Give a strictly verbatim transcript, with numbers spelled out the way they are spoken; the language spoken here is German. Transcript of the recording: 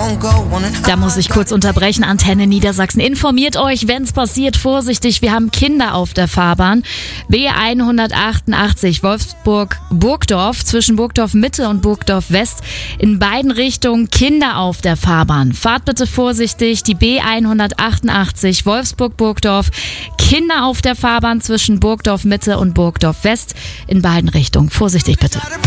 Da muss ich kurz unterbrechen. Antenne Niedersachsen informiert euch, wenn es passiert, vorsichtig, wir haben Kinder auf der Fahrbahn. B hundertachtundachtzig Wolfsburg-Burgdorf zwischen Burgdorf Mitte und Burgdorf West. In beiden Richtungen Kinder auf der Fahrbahn. Fahrt bitte vorsichtig, die B hundertachtundachtzig Wolfsburg-Burgdorf. Kinder auf der Fahrbahn zwischen Burgdorf Mitte und Burgdorf West. In beiden Richtungen. Vorsichtig bitte.